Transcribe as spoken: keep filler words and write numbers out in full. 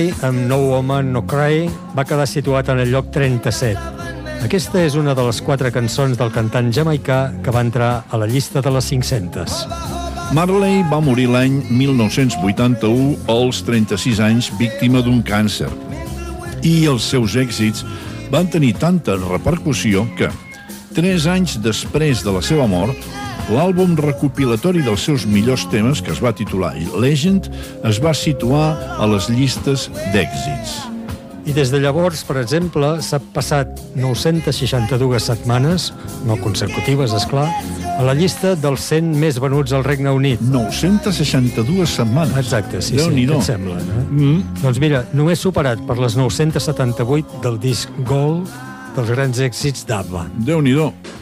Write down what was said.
amb No Woman No Cry va quedar situat en el lloc trenta-set. Aquesta és una de les quatre cançons del cantant jamaicà que va entrar a la llista de les cinc-centes. Marley va morir l'any mil nou-cents vuitanta-u als trenta-sis anys, víctima d'un càncer. I els seus èxits van tenir tanta repercussió que, tres anys després de la seva mort, l'àlbum recopilatori dels seus millors temes, que es va titular Legend, es va situar a les llistes d'èxits. I des de llavors, per exemple, s'ha passat nou-centes seixanta-dues setmanes, no consecutives, esclar, a la llista dels cent més venuts al Regne Unit. nou-centes seixanta-dues setmanes? Exacte, sí, sí, què et sembla, no? Mm. Doncs mira, només superat per les nou-centes setanta-vuit del disc Gold dels grans èxits d'ABBA. Déu-n'hi-do.